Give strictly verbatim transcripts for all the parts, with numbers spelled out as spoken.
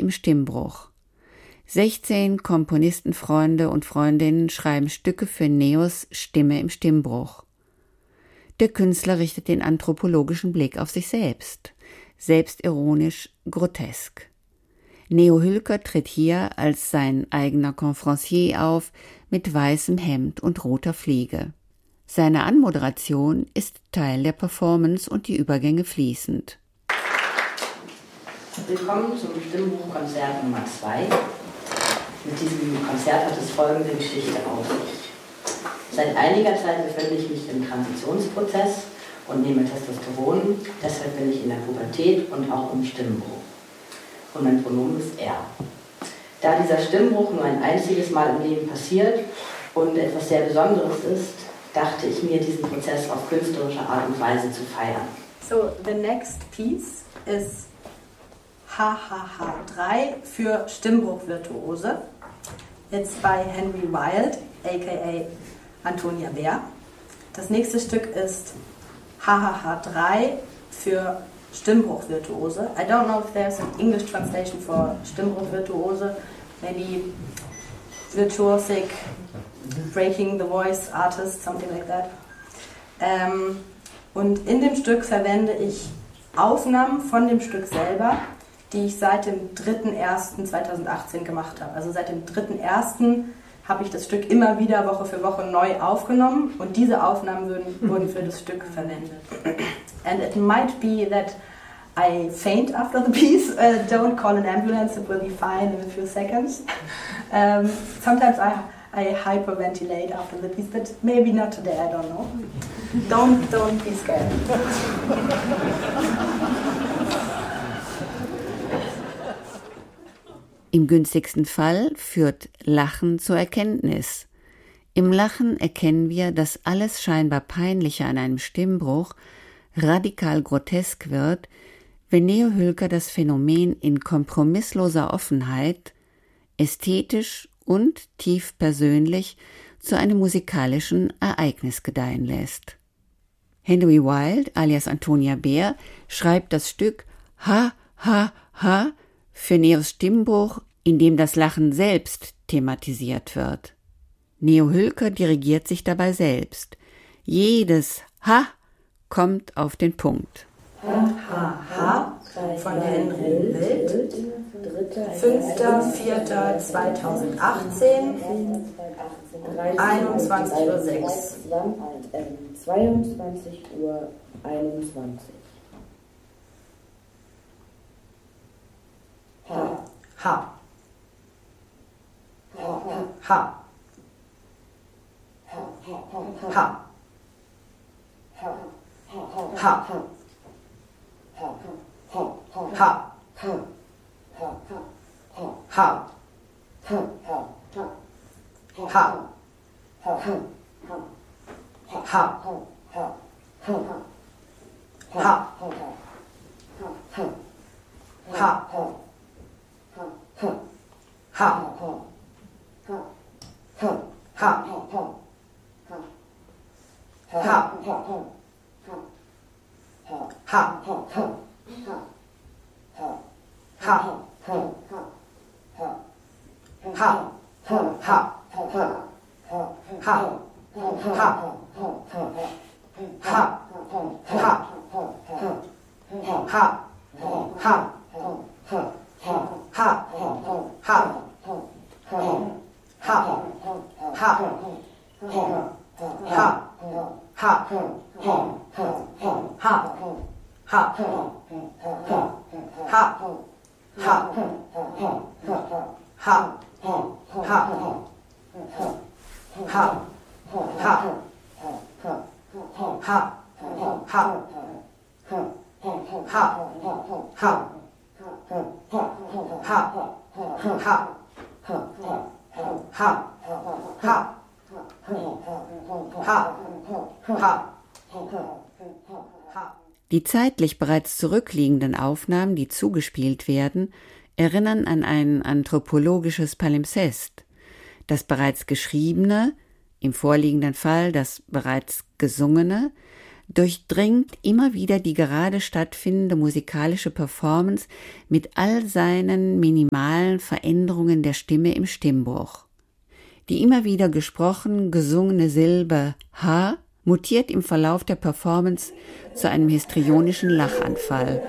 im Stimmbruch. sechzehn Komponistenfreunde und Freundinnen schreiben Stücke für Neos Stimme im Stimmbruch. Der Künstler richtet den anthropologischen Blick auf sich selbst, selbstironisch, grotesk. Neo Hülker tritt hier als sein eigener Confrancier auf, mit weißem Hemd und roter Fliege. Seine Anmoderation ist Teil der Performance und die Übergänge fließend. Willkommen zum Stimmbruchkonzert Nummer zwei. Mit diesem Konzert hat es folgende Geschichte auf sich. Seit einiger Zeit befinde ich mich im Transitionsprozess und nehme Testosteron, deshalb bin ich in der Pubertät und auch im Stimmbruch. Und mein Pronomen ist er. Da dieser Stimmbruch nur ein einziges Mal im Leben passiert und etwas sehr Besonderes ist, dachte ich mir, diesen Prozess auf künstlerische Art und Weise zu feiern. So, the next piece is H H H drei für Stimmbruchvirtuose. It's by Henry Wild, aka Antonia Bär. Das nächste Stück ist H H H drei für Stimmbruchvirtuose. I don't know if there's an English translation for Stimmbruchvirtuose. Maybe virtuosic, breaking the voice artist, something like that. Ähm, und in dem Stück verwende ich Aufnahmen von dem Stück selber, die ich seit dem dritten ersten zweitausendachtzehn gemacht habe. Also seit dem dritten ersten habe ich das Stück immer wieder Woche für Woche neu aufgenommen und diese Aufnahmen wurden, wurden für das Stück verwendet. And it might be that I faint after the piece. Uh, don't call an ambulance, it will be fine in a few seconds. Um, sometimes I, I hyperventilate after the piece, but maybe not today, I don't know. Don't, don't be scared. Im günstigsten Fall führt Lachen zur Erkenntnis. Im Lachen erkennen wir, dass alles scheinbar Peinliche an einem Stimmbruch radikal grotesk wird, wenn Neo Hülker das Phänomen in kompromissloser Offenheit, ästhetisch und tief persönlich zu einem musikalischen Ereignis gedeihen lässt. Henry Wild, alias Antonia Bär, schreibt das Stück Ha, Ha, Ha für Neos Stimmbruch, in dem das Lachen selbst thematisiert wird. Neo Hülker dirigiert sich dabei selbst. Jedes Ha kommt auf den Punkt. Ha, ha, ha von Henry Wild, fünfter vierter zweitausendachtzehn, einundzwanzig Uhr sechs. zweiundzwanzig Uhr einundzwanzig. Ha. Ha. Ha. Ha. Ha. Ha. Ha. Ha. Ha. Die zeitlich bereits zurückliegenden Aufnahmen, die zugespielt werden, erinnern an ein anthropologisches Palimpsest. Das bereits Geschriebene, im vorliegenden Fall das bereits Gesungene, durchdringt immer wieder die gerade stattfindende musikalische Performance mit all seinen minimalen Veränderungen der Stimme im Stimmbruch. Die immer wieder gesprochen, gesungene Silbe H mutiert im Verlauf der Performance zu einem histrionischen Lachanfall.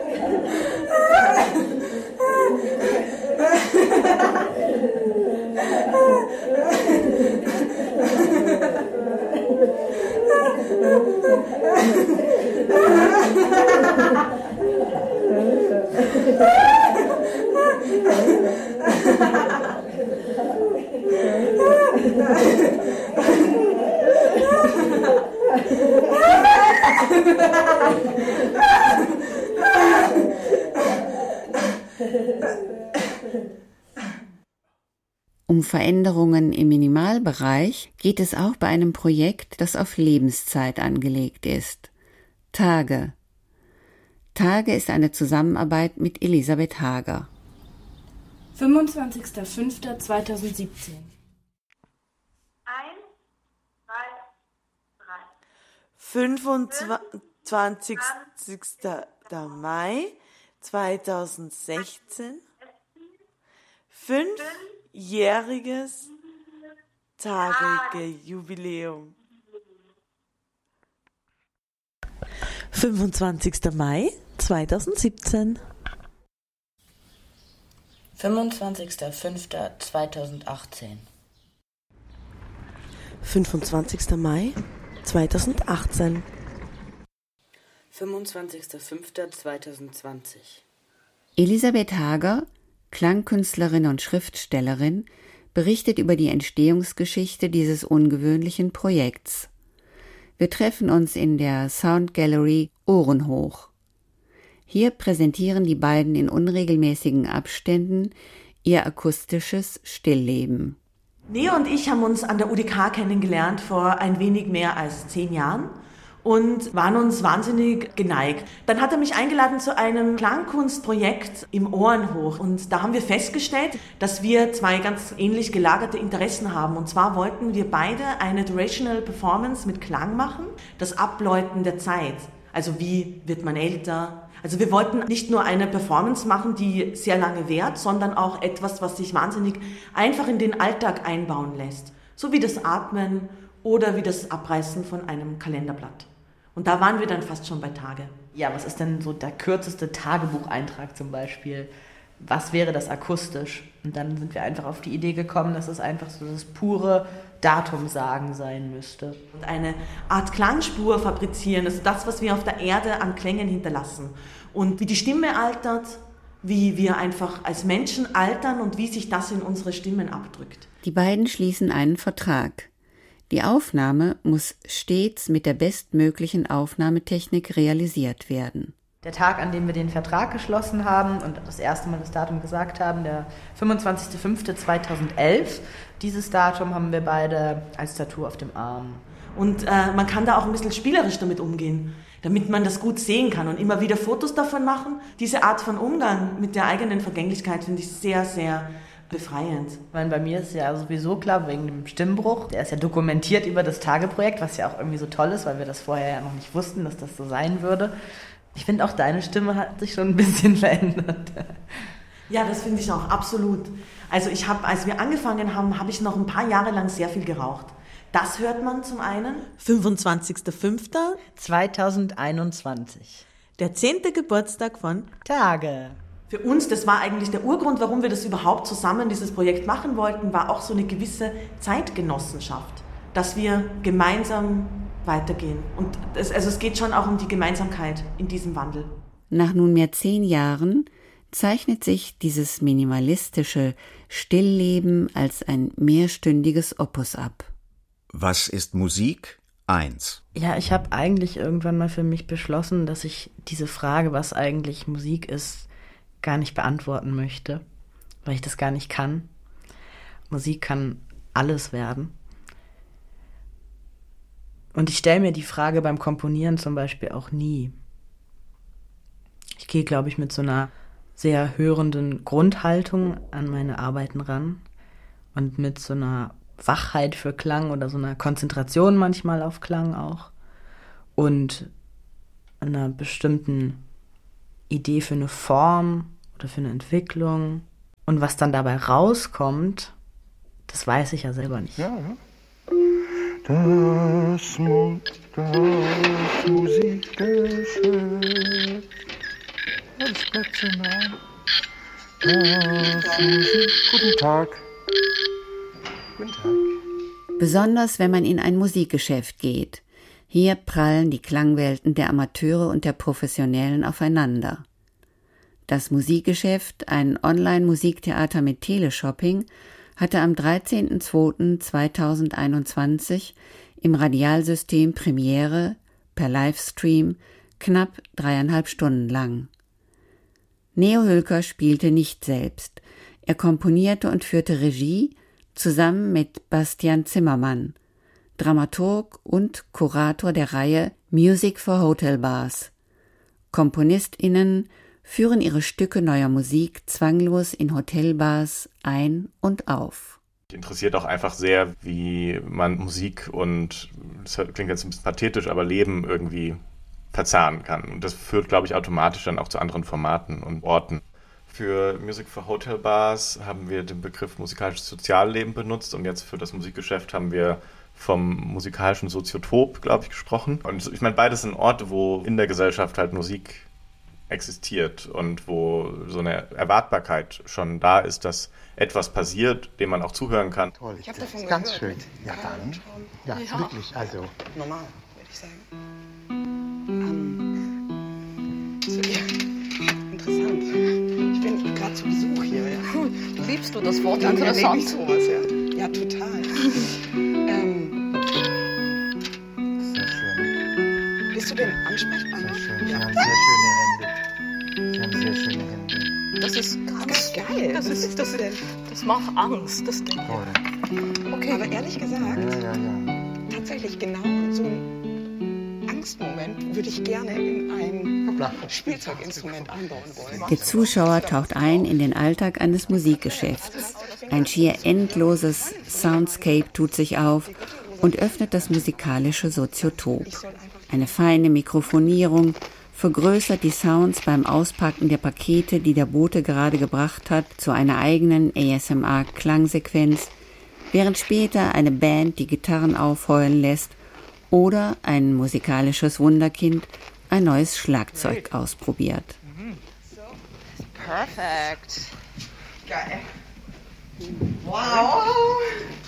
Um Veränderungen im Minimalbereich geht es auch bei einem Projekt, das auf Lebenszeit angelegt ist. Tage. Tage ist eine Zusammenarbeit mit Elisabeth Hager. fünfundzwanzigster fünfter zweitausendsiebzehn. Eins, zwei, drei. fünfundzwanzigster Mai zweitausendsechzehn. Fünfjähriges Tagejubiläum. fünfundzwanzigster Mai zweitausendsiebzehn. fünfundzwanzigster fünfter zweitausendachtzehn. fünfundzwanzigster Mai zweitausendachtzehn. fünfundzwanzigster fünfter zweitausendzwanzig. Elisabeth Hager, Klangkünstlerin und Schriftstellerin, berichtet über die Entstehungsgeschichte dieses ungewöhnlichen Projekts. Wir treffen uns in der Sound Gallery Ohren hoch. Hier präsentieren die beiden in unregelmäßigen Abständen ihr akustisches Stillleben. Neo und ich haben uns an der U D K kennengelernt vor ein wenig mehr als zehn Jahren und waren uns wahnsinnig geneigt. Dann hat er mich eingeladen zu einem Klangkunstprojekt im Ohren hoch und da haben wir festgestellt, dass wir zwei ganz ähnlich gelagerte Interessen haben. Und zwar wollten wir beide eine Durational Performance mit Klang machen, das Abläuten der Zeit. Also wie wird man älter? Also wir wollten nicht nur eine Performance machen, die sehr lange währt, sondern auch etwas, was sich wahnsinnig einfach in den Alltag einbauen lässt. So wie das Atmen oder wie das Abreißen von einem Kalenderblatt. Und da waren wir dann fast schon bei Tage. Ja, was ist denn so der kürzeste Tagebucheintrag zum Beispiel? Was wäre das akustisch? Und dann sind wir einfach auf die Idee gekommen, dass es einfach so das pure Datumsagen sein müsste. Und eine Art Klangspur fabrizieren, also das, was wir auf der Erde an Klängen hinterlassen. Und wie die Stimme altert, wie wir einfach als Menschen altern und wie sich das in unsere Stimmen abdrückt. Die beiden schließen einen Vertrag. Die Aufnahme muss stets mit der bestmöglichen Aufnahmetechnik realisiert werden. Der Tag, an dem wir den Vertrag geschlossen haben und das erste Mal das Datum gesagt haben, der fünfundzwanzigster fünfter zweitausendelf, dieses Datum haben wir beide als Tattoo auf dem Arm. Und äh, man kann da auch ein bisschen spielerisch damit umgehen, damit man das gut sehen kann und immer wieder Fotos davon machen. Diese Art von Umgang mit der eigenen Vergänglichkeit finde ich sehr, sehr befreiend. Ich meine, bei mir ist ja sowieso klar, wegen dem Stimmbruch. Der ist ja dokumentiert über das Tageprojekt, was ja auch irgendwie so toll ist, weil wir das vorher ja noch nicht wussten, dass das so sein würde. Ich finde auch, deine Stimme hat sich schon ein bisschen verändert. Ja, das finde ich auch, absolut. Also ich habe, als wir angefangen haben, habe ich noch ein paar Jahre lang sehr viel geraucht. Das hört man zum einen. fünfundzwanzigster fünfter zweitausendeinundzwanzig. Der zehnte Geburtstag von Tage. Für uns, das war eigentlich der Urgrund, warum wir das überhaupt zusammen, dieses Projekt machen wollten, war auch so eine gewisse Zeitgenossenschaft, dass wir gemeinsam weitergehen. Und es, also es geht schon auch um die Gemeinsamkeit in diesem Wandel. Nach nunmehr zehn Jahren zeichnet sich dieses minimalistische Stillleben als ein mehrstündiges Opus ab. Was ist Musik? Eins. Ja, ich habe eigentlich irgendwann mal für mich beschlossen, dass ich diese Frage, was eigentlich Musik ist, gar nicht beantworten möchte, weil ich das gar nicht kann. Musik kann alles werden. Und ich stelle mir die Frage beim Komponieren zum Beispiel auch nie. Ich gehe, glaube ich, mit so einer sehr hörenden Grundhaltung an meine Arbeiten ran und mit so einer Wachheit für Klang oder so einer Konzentration manchmal auf Klang auch. und einer bestimmten Idee für eine Form oder für eine Entwicklung. Und was dann dabei rauskommt, das weiß ich ja selber nicht. Ja, ja. Das, Mu- das Musikgeschäft. Das bleibt so nah. Das Musik. Guten Tag. Guten Tag. Besonders wenn man in ein Musikgeschäft geht. Hier prallen die Klangwelten der Amateure und der Professionellen aufeinander. Das Musikgeschäft, ein Online-Musiktheater mit Teleshopping, hatte am dreizehnten zweiten zweitausendeinundzwanzig im Radialsystem Premiere per Livestream knapp dreieinhalb Stunden lang. Neo Hülker spielte nicht selbst. Er komponierte und führte Regie zusammen mit Bastian Zimmermann, Dramaturg und Kurator der Reihe Music for Hotel Bars. KomponistInnen führen ihre Stücke neuer Musik zwanglos in Hotelbars ein und auf. Mich interessiert auch einfach sehr, wie man Musik und, das klingt jetzt ein bisschen pathetisch, aber Leben irgendwie verzahnen kann. Und das führt, glaube ich, automatisch dann auch zu anderen Formaten und Orten. Für Music for Hotel Bars haben wir den Begriff musikalisches Sozialleben benutzt und jetzt für das Musikgeschäft haben wir vom musikalischen Soziotop, glaube ich, gesprochen. Und ich meine, beides sind Orte, wo in der Gesellschaft halt Musik existiert und wo so eine Erwartbarkeit schon da ist, dass etwas passiert, dem man auch zuhören kann. Toll, ich habe davon gehört. Ganz schön. Ja, dann. Ja, ja, wirklich, also. Normal, würde ich sagen. Ähm, so, ja. Interessant. Ich bin gerade zu Besuch hier. Ja. Liebst du das Wort ja, interessant? Ja, sowas, ja. Ja, total. ähm, Sehr schön. Bist du denn Ansprechpartner? Sehr schön. Sie haben sehr schöne Hände. Sie haben sehr schöne Hände. Das ist ganz geil. Das, Was ist, ist das, das denn? das macht Angst. Das Ding. Toll. Okay, aber ehrlich gesagt, Ja, ja, ja. tatsächlich genau so einen Angstmoment würde ich gerne in ein Spielzeuginstrument einbauen wollen. Der Zuschauer taucht ein in den Alltag eines Musikgeschäfts. Ein schier endloses Soundscape tut sich auf und öffnet das musikalische Soziotop. Eine feine Mikrofonierung vergrößert die Sounds beim Auspacken der Pakete, die der Bote gerade gebracht hat, zu einer eigenen A S M R-Klangsequenz, während später eine Band die Gitarren aufheulen lässt oder ein musikalisches Wunderkind ein neues Schlagzeug ausprobiert. Perfekt. Geil. Wow.